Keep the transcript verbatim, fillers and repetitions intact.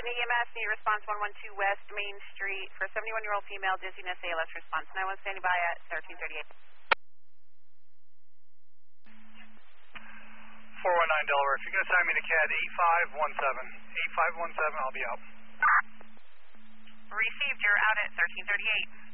Sydney E M S, need response one one two West Main Street for seventy-one-year-old female, dizziness, A L S response. nine one standing by at thirteen thirty-eight. four one nine Delaware, if you can assign me to C A D eight five one seven. eight five one seven, I'll be out. Received, you're out at thirteen thirty-eight.